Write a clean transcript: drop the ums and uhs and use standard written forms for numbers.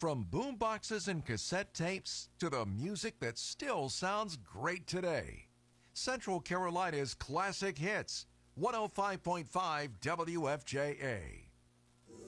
From boomboxes and cassette tapes to the music that still sounds great today. Central Carolina's classic hits, 105.5 WFJA.